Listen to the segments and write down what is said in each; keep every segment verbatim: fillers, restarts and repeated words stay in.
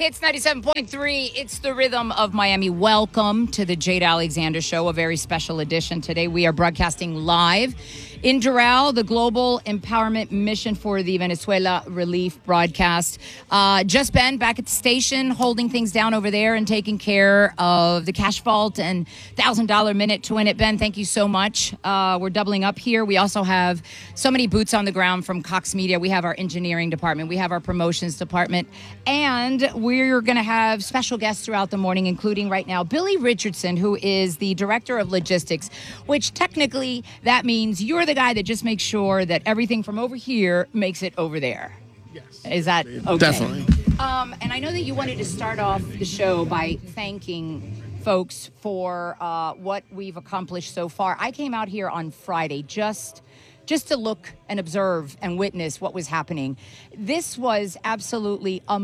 Hits ninety-seven point three. It's the rhythm of Miami. Welcome to the Jade Alexander Show, a very special edition. Today we are broadcasting live in Doral, the Global Empowerment Mission for the Venezuela Relief broadcast. Uh, just Ben back at the station, holding things down over there and taking care of the cash vault and one thousand dollars minute to win it. Ben, thank you so much. Uh, we're doubling up here. We also have so many boots on the ground from Cox Media. We have our engineering department. We have our promotions department. And we're going to have special guests throughout the morning, including right now Billy Richardson, who is the director of logistics, which technically that means you're the guy that just makes sure that everything from over here makes it over there. Yes. Is that okay? Definitely. Um, and I know that you wanted to start off the show by thanking folks for uh, what we've accomplished so far. I came out here on Friday just just to look and observe and witness what was happening. This was absolutely a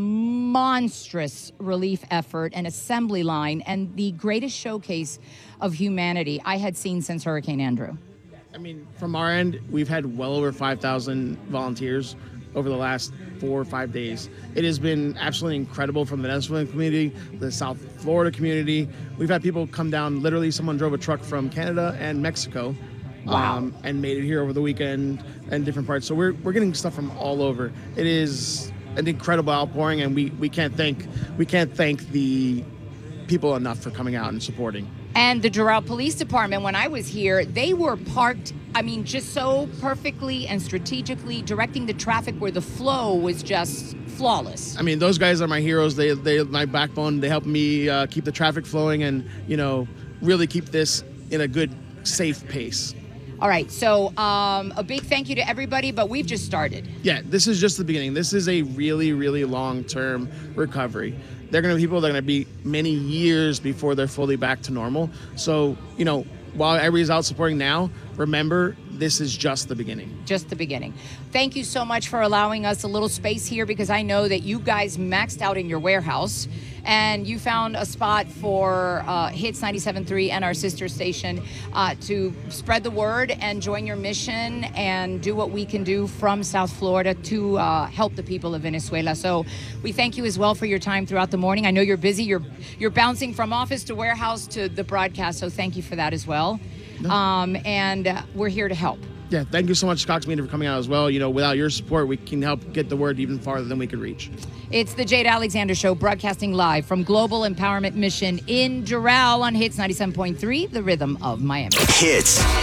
monstrous relief effort, an assembly line, and the greatest showcase of humanity I had seen since Hurricane Andrew. I mean, from our end, we've had well over five thousand volunteers over the last four or five days. It has been absolutely incredible from the Venezuelan community, the South Florida community. We've had people come down. Literally, someone drove a truck from Canada and Mexico. Wow. Um, and made it here over the weekend and different parts. So we're we're getting stuff from all over. It is an incredible outpouring, and we, we can't thank we can't thank the people enough for coming out and supporting. And the Doral Police Department, when I was here, they were parked, I mean, just so perfectly and strategically directing the traffic where the flow was just flawless. I mean, those guys are my heroes. They they my backbone. They help me uh, keep the traffic flowing and, you know, really keep this in a good, safe pace. All right, so um, a big thank you to everybody, but we've just started. Yeah, this is just the beginning. This is a really, really long-term recovery. They're going to be people that are going to be many years before they're fully back to normal. So, you know, while everybody's out supporting now, remember, this is just the beginning. Just the beginning. Thank you so much for allowing us a little space here, because I know that you guys maxed out in your warehouse and you found a spot for uh, Hits ninety-seven point three and our sister station uh, to spread the word and join your mission and do what we can do from South Florida to uh, help the people of Venezuela. So we thank you as well for your time throughout the morning. I know you're busy. You're you're bouncing from office to warehouse to the broadcast, so thank you for that as well. No. Um, and uh, we're here to help. Yeah, thank you so much, Cox Media, for coming out as well. You know, without your support, we can help get the word even farther than we could reach. It's the Jade Alexander Show, broadcasting live from Global Empowerment Mission in Doral on Hits ninety-seven point three, the rhythm of Miami. Hits.